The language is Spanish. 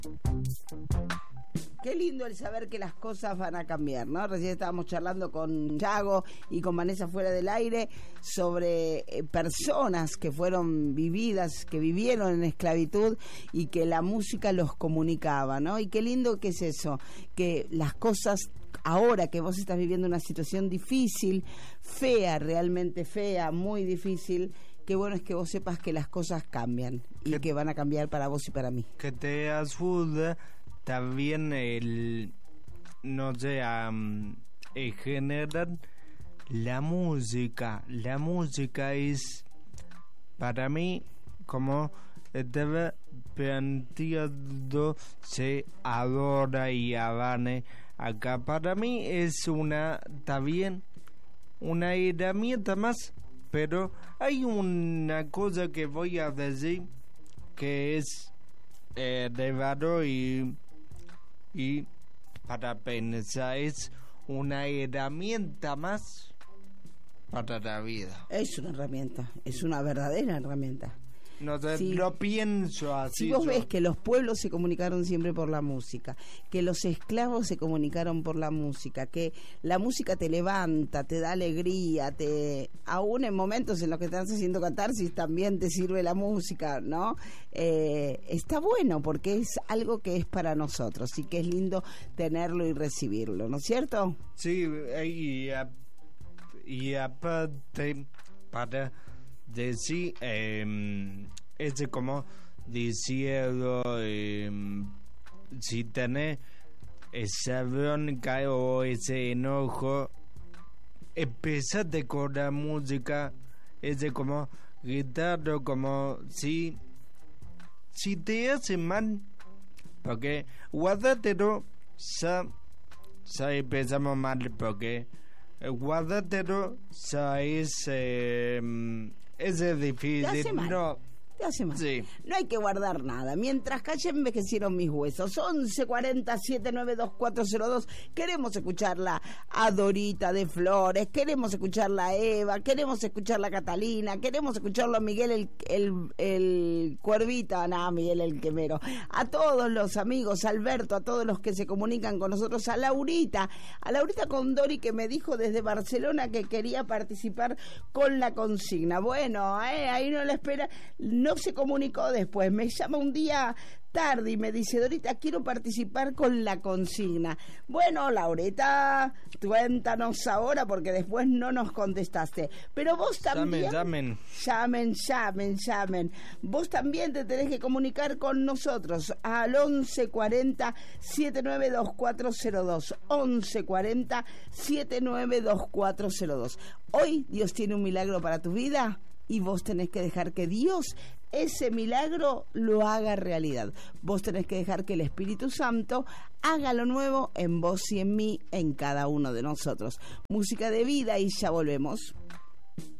Qué lindo el saber que las cosas van a cambiar, ¿no? Recién estábamos charlando con Yago y con Vanessa fuera del aire sobre personas que fueron vividas, que vivieron en esclavitud y que la música los comunicaba, ¿no? Y qué lindo que es eso, que las cosas, ahora que vos estás viviendo una situación difícil, fea, realmente fea, muy difícil, qué bueno es que vos sepas que las cosas cambian y que van a cambiar para vos y para mí. Que te ayuda también no sé, generar la música. La música es para mí como estaba planteado, se adora y avane acá. Para mí es también una herramienta más, pero hay una cosa que voy a decir que es de valor y para pensar, es una herramienta más para la vida. Es una herramienta, es una verdadera herramienta. No sé, sí. Lo pienso así. Si vos ves que los pueblos se comunicaron siempre por la música, que los esclavos se comunicaron por la música, que la música te levanta, te da alegría, aún en momentos en los que estás haciendo catarsis también te sirve la música, ¿no? Está bueno porque es algo que es para nosotros y que es lindo tenerlo y recibirlo, ¿no es cierto? Sí, y aparte para decir, es como diciendo, si tenés esa bronca o ese enojo, empezate con la música, es como gritarlo, como si te hace mal, porque guárdatelo, ya empezamos mal, porque guárdatelo ya es difícil, no. Te hace mal. Sí. No hay que guardar nada. Mientras calle envejecieron mis huesos. 1140-792-402. Queremos escucharla a Dorita de Flores, queremos escucharla a Eva, queremos escucharla a Catalina, queremos escucharlo a Miguel el Cuervita, Miguel el Quemero, a todos los amigos, a Alberto, a todos los que se comunican con nosotros, a Laurita Condori, que me dijo desde Barcelona que quería participar con la consigna. Bueno, ahí no la espera. No se comunicó después, me llama un día tarde y me dice: Dorita, quiero participar con la consigna. Bueno, Laureta, cuéntanos ahora porque después no nos contestaste. Pero vos también... Llamen. Vos también te tenés que comunicar con nosotros al 1140-792-402. 1140-792-402. Hoy Dios tiene un milagro para tu vida y vos tenés que dejar que Dios ese milagro lo haga realidad. Vos tenés que dejar que el Espíritu Santo haga lo nuevo en vos y en mí, en cada uno de nosotros. Música de vida y ya volvemos.